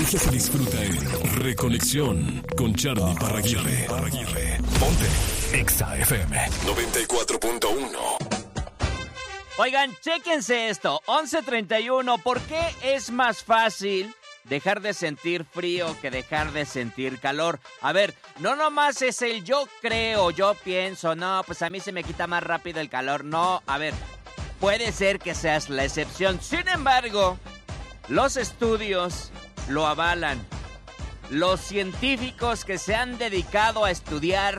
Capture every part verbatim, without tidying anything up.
nostalgia se disfruta en Reconexión con Charly Parraguirre. Parraguirre. Ponte Exa F M noventa y cuatro punto uno. Oigan, chéquense esto. once treinta y uno. ¿Por qué es más fácil dejar de sentir frío que dejar de sentir calor? A ver, no nomás es el yo creo, yo pienso, no, pues a mí se me quita más rápido el calor. No, a ver, puede ser que seas la excepción. Sin embargo, los estudios lo avalan. Los científicos que se han dedicado a estudiar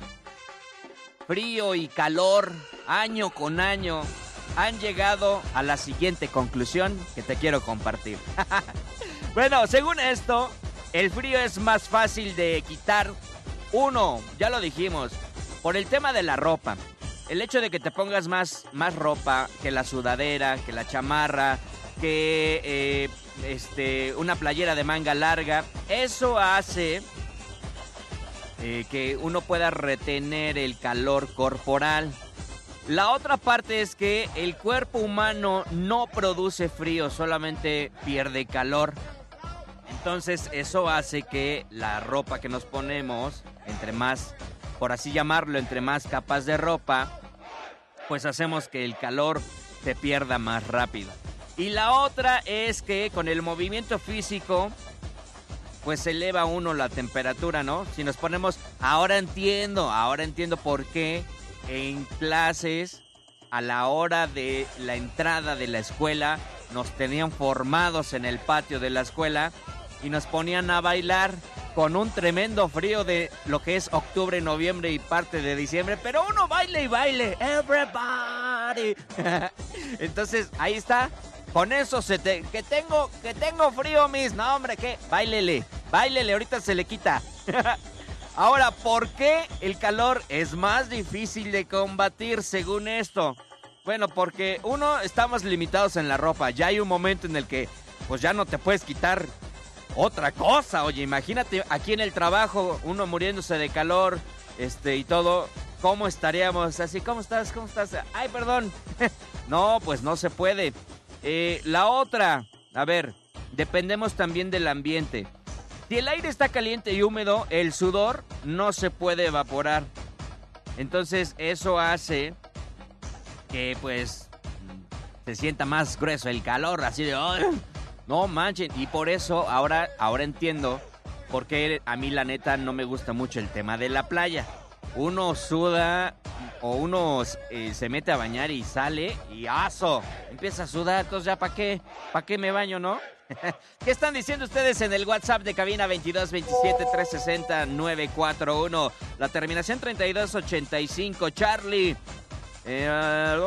frío y calor año con año han llegado a la siguiente conclusión que te quiero compartir. Bueno, según esto, el frío es más fácil de quitar. Uno, ya lo dijimos, por el tema de la ropa. El hecho de que te pongas más, más ropa que la sudadera, que la chamarra, que eh, este, una playera de manga larga, eso hace eh, que uno pueda retener el calor corporal. La otra parte es que el cuerpo humano no produce frío, solamente pierde calor. Entonces eso hace que la ropa que nos ponemos, entre más, por así llamarlo, entre más capas de ropa, pues hacemos que el calor se pierda más rápido. Y la otra es que con el movimiento físico, pues eleva uno la temperatura, ¿no? Si nos ponemos, ahora entiendo, ahora entiendo por qué en clases, a la hora de la entrada de la escuela, nos tenían formados en el patio de la escuela y nos ponían a bailar con un tremendo frío de lo que es octubre, noviembre y parte de diciembre, pero uno baile y baile, everybody. Entonces, ahí está, con eso se te, que tengo, que tengo frío, mis, no hombre, ¿qué? Báilele, báilele, ahorita se le quita. Ahora, ¿por qué el calor es más difícil de combatir según esto? Bueno, porque uno, estamos limitados en la ropa. Ya hay un momento en el que pues ya no te puedes quitar otra cosa. Oye, imagínate aquí en el trabajo, uno muriéndose de calor, este y todo. ¿Cómo estaríamos? Así, ¿cómo estás? ¿Cómo estás? Ay, perdón. No, pues no se puede. Eh, la otra, a ver, dependemos también del ambiente. Si el aire está caliente y húmedo, el sudor no se puede evaporar. Entonces eso hace que pues se sienta más grueso el calor, así de ¡oh! No manchen. Y por eso ahora, ahora entiendo por qué a mí la neta no me gusta mucho el tema de la playa. Uno suda o uno eh, se mete a bañar y sale y ¡aso! Empieza a sudar, entonces ya ¿para qué? ¿Para qué me baño, no? ¿Qué están diciendo ustedes en el WhatsApp de cabina veintidós veintisiete trescientos sesenta nueve cuatro uno? La terminación treinta y dos ochenta y cinco. Charly, eh,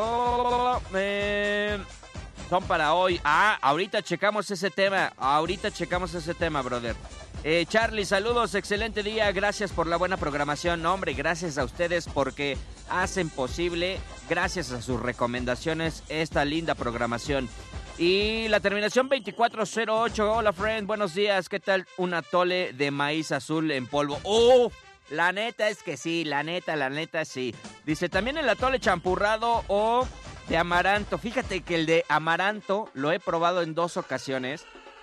eh, son para hoy. Ah, ahorita checamos ese tema. Ahorita checamos ese tema, brother. Eh, Charly, saludos, excelente día. Gracias por la buena programación. No, hombre, gracias a ustedes porque hacen posible, gracias a sus recomendaciones, esta linda programación. Y la terminación veinticuatro cero ocho. Hola, friend, buenos días. ¿Qué tal un atole de maíz azul en polvo? ¡Oh! La neta es que sí, la neta, la neta sí. Dice, también el atole champurrado o de amaranto. Fíjate que el de amaranto lo he probado en dos ocasiones.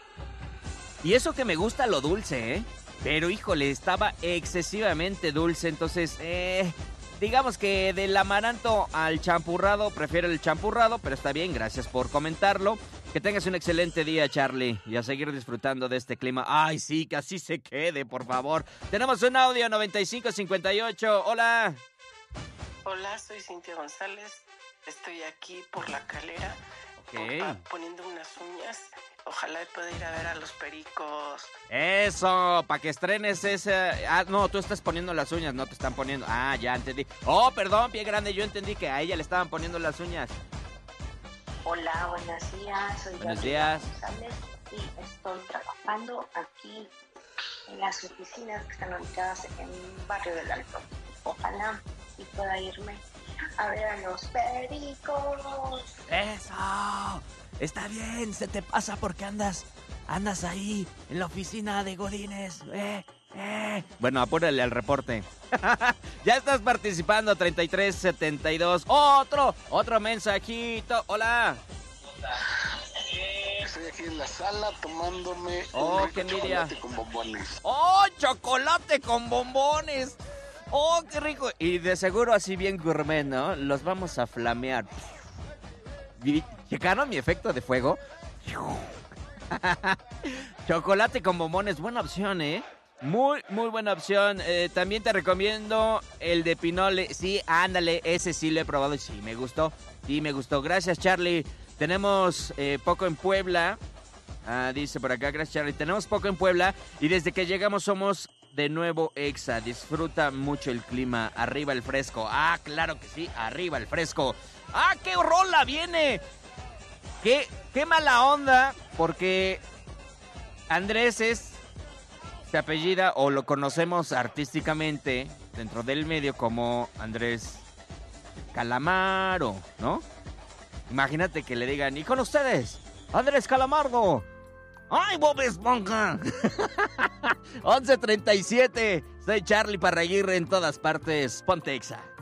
Y eso que me gusta lo dulce, ¿eh? Pero, híjole, estaba excesivamente dulce. Entonces, eh... digamos que del amaranto al champurrado, prefiero el champurrado, pero está bien, gracias por comentarlo. Que tengas un excelente día, Charly, y a seguir disfrutando de este clima. Ay, sí, que así se quede, por favor. Tenemos un audio noventa y cinco cincuenta y ocho. Hola. Hola, soy Cintia González. Estoy aquí por La Calera, okay, poniendo unas uñas. Ojalá pueda ir a ver a los Pericos. Eso, para que estrenes ese... Ah, no, tú estás poniendo las uñas, no te están poniendo... Ah, ya entendí. Oh, perdón, pie grande, yo entendí que a ella le estaban poniendo las uñas. Hola, buenos días. Soy buenos días. González y estoy trabajando aquí en las oficinas que están ubicadas en el barrio del Alto. Ojalá y pueda irme a ver a los Pericos. ¡Eso! Está bien, se te pasa porque andas, andas ahí en la oficina de Godínez. Eh, eh. Bueno, apúrale al reporte. Ya estás participando, treinta y tres setenta y dos. Otro, otro mensajito. Hola. Sí, estoy aquí en la sala tomándome oh, un rico qué envidia. chocolate con bombones. ¡Oh, chocolate con bombones! ¡Oh, qué rico! Y de seguro así bien gourmet, ¿no? Los vamos a flamear. ¿Checaron mi efecto de fuego? Chocolate con bombones, buena opción, ¿eh? Muy, muy buena opción. Eh, también te recomiendo el de pinole. Sí, ándale, ese sí lo he probado y sí, me gustó. Sí, me gustó. Gracias, Charlie. Tenemos eh, poco en Puebla. Ah, dice por acá, gracias, Charlie. Tenemos poco en Puebla y desde que llegamos somos de nuevo Exa. Disfruta mucho el clima. Arriba el fresco. Ah, claro que sí, arriba el fresco. ¡Ah, qué rola viene! ¡Qué, qué mala onda! Porque Andrés es, se apellida o lo conocemos artísticamente dentro del medio como Andrés Calamaro, ¿no? Imagínate que le digan, y con ustedes, Andrés Calamardo. ¡Ay, Bob Esponja! once treinta y siete. Soy Charlie Parraguirre en todas partes. Ponte Exa.